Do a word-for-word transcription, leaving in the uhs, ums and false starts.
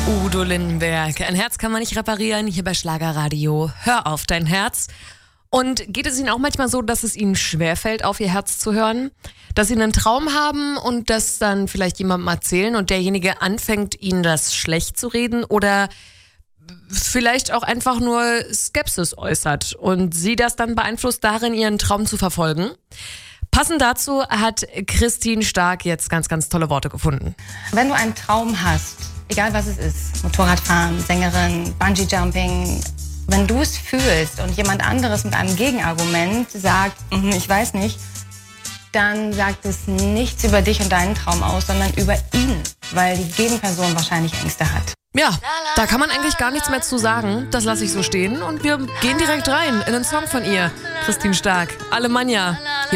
Udo Lindenberg. Ein Herz kann man nicht reparieren, hier bei Schlagerradio. Hör auf dein Herz. Und geht es Ihnen auch manchmal so, dass es Ihnen schwerfällt, auf Ihr Herz zu hören? Dass Sie einen Traum haben und das dann vielleicht jemandem erzählen und derjenige anfängt, Ihnen das schlecht zu reden oder vielleicht auch einfach nur Skepsis äußert und Sie das dann beeinflusst darin, Ihren Traum zu verfolgen? Passend dazu hat Christine Stark jetzt ganz, ganz tolle Worte gefunden. Wenn du einen Traum hast, egal was es ist, Motorradfahren, Sängerin, Bungee-Jumping, wenn du es fühlst und jemand anderes mit einem Gegenargument sagt, mm, ich weiß nicht, dann sagt es nichts über dich und deinen Traum aus, sondern über ihn, weil die Gegenperson wahrscheinlich Ängste hat. Ja, da kann man eigentlich gar nichts mehr zu sagen. Das lasse ich so stehen und wir gehen direkt rein in einen Song von ihr, Christine Stark, Alemannia.